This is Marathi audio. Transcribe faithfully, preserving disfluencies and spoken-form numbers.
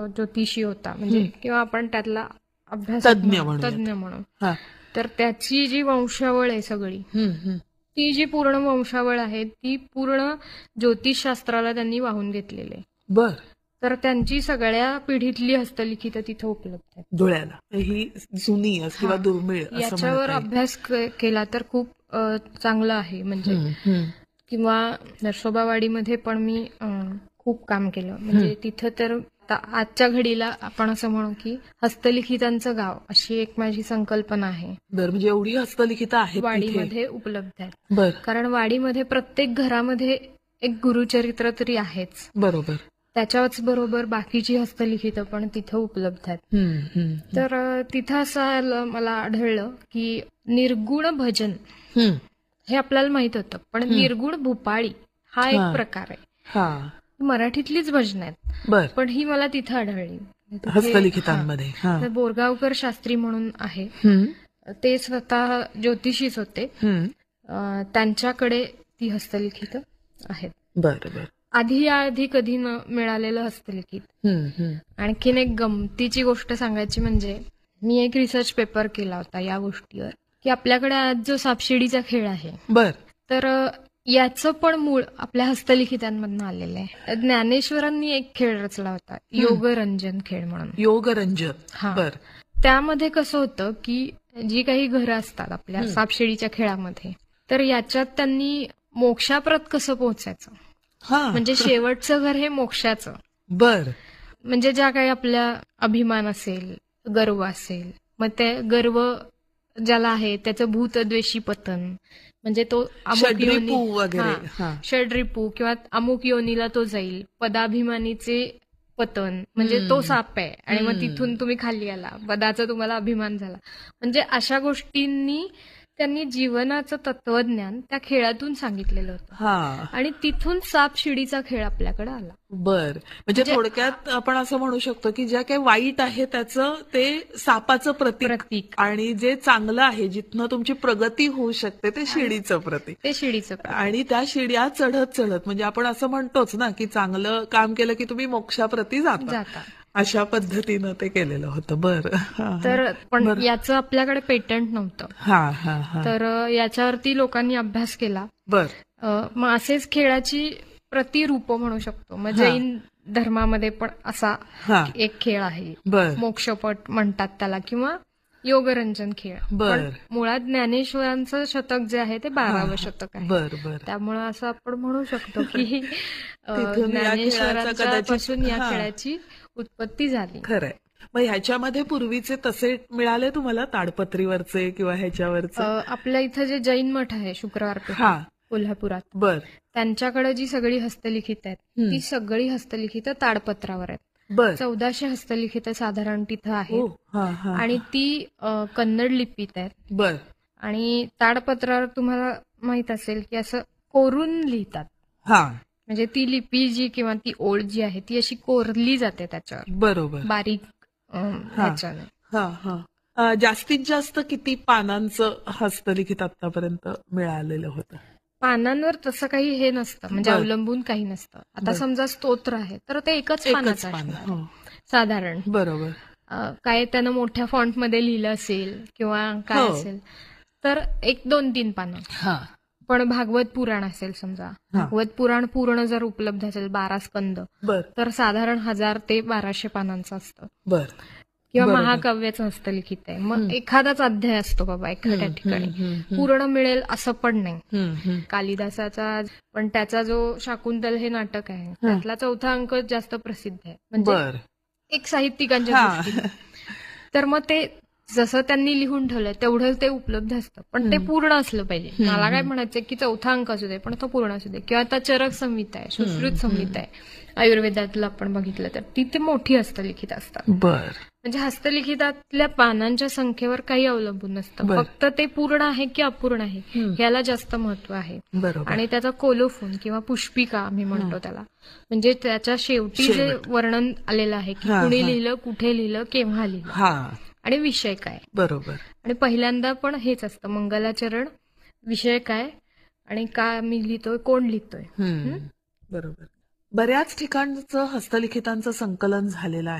ज्योतिषी होता म्हणजे किंवा आपण त्यातला अभ्यास तज्ञ तज्ञ म्हणून, तर त्याची जी वंशावळ आहे सगळी, ती जी पूर्ण वंशावळ आहे ती पूर्ण ज्योतिषशास्त्राला त्यांनी वाहून घेतलेली आहे. बर. तर त्यांची सगळ्या पिढीतली हस्तलिखित तिथं उपलब्ध आहेत. धुळ्याला ही जुनी किंवा दुर्मिळ याच्यावर अभ्यास केला तर खूप चांगलं आहे. म्हणजे किंवा नरसोबावाडीमध्ये पण मी खूप काम केलं. म्हणजे तिथं तर आजच्या घडीला आपण असं म्हणू की हस्तलिखितांचं गाव अशी एक माझी संकल्पना आहे. बरं, म्हणजे एवढी हस्तलिखित आहेत वाडीमध्ये उपलब्ध आहेत. कारण वाडीमध्ये प्रत्येक घरामध्ये एक गुरुचरित्र तरी आहेच. बरोबर. त्याच्याच बरोबर बाकीची हस्तलिखितं पण तिथं उपलब्ध आहेत. तर तिथं असं मला आढळलं की निर्गुण भजन हे आपल्याला माहित होतं, पण निर्गुण भूपाळी हा एक प्रकार आहे. मराठीतलीच भजन आहेत, पण ही मला तिथं आढळली हस्तलिखितांमध्ये. बोरगावकर शास्त्री म्हणून आहे, ते स्वतः ज्योतिषीच होते. त्यांच्याकडे ती हस्तलिखित आहेत. बरोबर. आधी या आधी कधी न मिळालेलं हस्तलिखित. आणखीन एक गमतीची गोष्ट सांगायची म्हणजे मी एक रिसर्च पेपर केला होता या गोष्टीवर की आपल्याकडे आज जो सापशिडीचा खेळ आहे, बर, तर याचं पण मूळ आपल्या हस्तलिखितांमधून आलेलं आहे. ज्ञानेश्वरांनी एक खेळ रचला होता, योगरंजन खेळ म्हणून. योगरंजन. हा. त्यामध्ये कसं होतं की जी काही घरं असतात आपल्या सापशिडीच्या खेळामध्ये, तर याच्यात त्यांनी मोक्षाप्रत कसं पोहोचायचं, म्हणजे शेवटचं घर हे मोक्षाचं. बर. म्हणजे ज्या काही आपल्या अभिमान असेल, गर्व असेल, मग ते गर्व ज्याला आहे त्याचं भूतद्वेषी पतन, म्हणजे तो अमुक योनी, षड्रिपू किंवा अमुक योनीला तो जाईल. पदाभिमानीचे पतन म्हणजे तो साप आहे आणि मग तिथून तुम्ही खाली आला, पदाचा तुम्हाला अभिमान झाला. म्हणजे अशा गोष्टींनी त्यांनी जीवनाचं तत्वज्ञान त्या खेळातून सांगितलेलं होतं आणि तिथून साप शिडीचा खेळ आपल्याकडे आला. बर. म्हणजे थोडक्यात आपण असं म्हणू शकतो की ज्या काही वाईट आहे त्याचं ते सापाचं प्रतीक आणि जे चांगलं आहे जिथनं तुमची प्रगती होऊ शकते ते शिडीचं प्रतीक. ते शिडीचं आणि त्या शिड्या चढत चढत म्हणजे आपण असं म्हणतोच ना की चांगलं काम केलं की तुम्ही मोक्षाप्रती जाता, अशा पद्धतीनं ते केलेलं होतं. बरं. तर पण याचं आपल्याकडे पेटंट नव्हतं. हा हा. तर याच्यावरती लोकांनी अभ्यास केला. बर. मग असेच खेळाची प्रतिरूप म्हणू शकतो. मग जैन धर्मामध्ये पण असा एक खेळ आहे, मोक्षपट म्हणतात त्याला, किंवा योगरंजन खेळ. पण मुळात ज्ञानेश्वरांचं शतक जे आहे ते बारावं शतक आहे. त्यामुळे असं आपण म्हणू शकतो की ज्ञानेश्वरांच्या पासून या खेळाची उत्पत्ती झाली. खरंय. मग ह्याच्यामध्ये पूर्वीचे तसे मिळाले तुम्हाला ताडपत्रीवरचे किंवा ह्याच्यावरचे? आपल्या इथं जे जैन मठ आहे शुक्रवार कोल्हापुरात, बर, त्यांच्याकडे जी सगळी हस्तलिखित आहेत ती सगळी हस्तलिखित ताडपत्रावर आहेत. बर. चौदाशे हस्तलिखित साधारण तिथं आहेत आणि ती कन्नड लिपीत आहेत. बर. आणि ताडपत्रावर तुम्हाला माहित असेल की असं कोरून लिहितात. हा. म्हणजे ती लिपी जी किंवा ती ओळ जी आहे ती अशी कोरली जाते त्याच्यावर. बरोबर. बारीक ह्याच्याने. हा हा. जास्तीत जास्त किती पानांचं हस्तलिखित आतापर्यंत मिळालेलं होतं? पानांवर तसं काही हे नसतं, म्हणजे अवलंबून काही नसतं. आता समजा स्तोत्र आहे तर ते एकच पानाचं असणार साधारण. बरोबर. काय त्यानं मोठ्या फॉन्टमध्ये लिहिलं असेल किंवा काय असेल तर एक दोन तीन पानं. पण भागवत पुराण असेल समजा, भागवत पुराण पूर्ण जर उपलब्ध असेल बारा स्कंद, तर साधारण हजार ते बाराशे पानांचं असतं. बर. किंवा महाकाव्याचं हस्तलिखित आहे, मग एखादाच अध्याय असतो बाबा एखाद्या ठिकाणी, पूर्ण मिळेल असं पण नाही. कालिदासाचा पण त्याचा जो शाकुंतल हे नाटक आहे त्यातला चौथा अंक जास्त प्रसिद्ध आहे, म्हणजे एक साहित्यिकांच्या दृष्टीने. तर मग ते जसं त्यांनी लिहून ठेवलंय तेवढं ते उपलब्ध असतं, पण ते पूर्ण असलं पाहिजे. मला काय म्हणायचं की चौथा अंक असू दे पण तो पूर्ण असू दे. किंवा आता चरक संहिता आहे, सुश्रुत संहिता आहे आयुर्वेदातलं आपण बघितलं तर ती मोठी हस्तलिखित असतात. बर. म्हणजे हस्तलिखितातल्या पानांच्या संख्येवर काही अवलंबून नसतं, फक्त ते पूर्ण आहे की अपूर्ण आहे याला जास्त महत्व आहे. आणि त्याचा कोलोफोन किंवा पुष्पिका आम्ही म्हणतो त्याला, म्हणजे त्याच्या शेवटी जे वर्णन आलेलं आहे की कुणी लिहिलं, कुठे लिहिलं, केव्हा लिहिलं आणि विषय काय. बरोबर. आणि पहिल्यांदा पण हेच असतं, मंगलाचरण, विषय काय आणि का मी लिहितोय, कोण लिहितोय. बरोबर. बऱ्याच ठिकाणचं हस्तलिखितांचं संकलन झालेलं आहे.